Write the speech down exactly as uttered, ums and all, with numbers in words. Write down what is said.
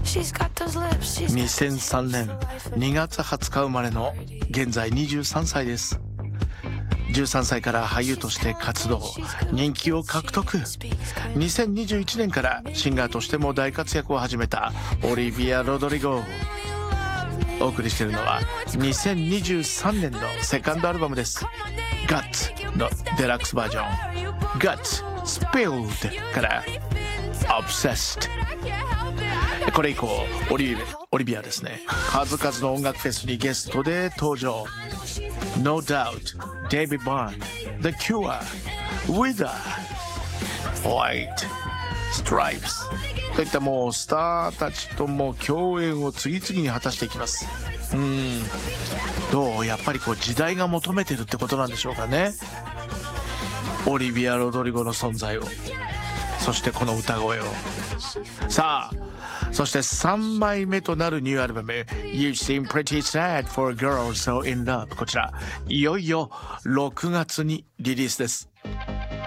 にせんさんねんにがつはつか生まれの現在にじゅうさんさいです。じゅうさんさいから俳優として活動、人気を獲得。にせんにじゅういちねんからシンガーとしても大活躍を始めたオリビア・ロドリゴ。お送りしているのはにせんにじゅうさんねんのセカンドアルバムです。 ガッツ のデラックスバージョン ガッツ Spilled から Obsessed。 これ以降オリビオリビアですね、数々の音楽フェスにゲストで登場。 No Doubt、 David Byrne、 The Cure、 Wither、 White Stripes といったもうスターたちとも共演を次々に果たしていきます。うーんどうやっぱりこう時代が求めてるってことなんでしょうかね、オリビア・ロドリゴの存在を、そしてこの歌声を。さあそしてさんまいめとなるニューアルバム You Seem Pretty Sad for a Girl So In Love、 こちらいよいよろくがつにリリースです。